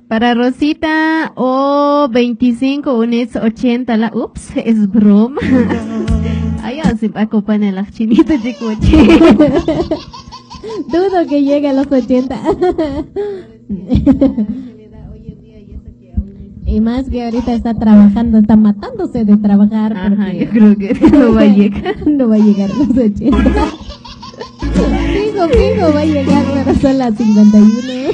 Para Rosita, o 25, units 80, ups, es broma. Ay, así va a ocupar en las chinitas de coche. Dudo que llegue a los 80. Y más que ahorita está trabajando, está matándose de trabajar. Ajá, yo creo que no va a llegar. No va a llegar a los 80. Fijo, va a llegar, pero son las 51.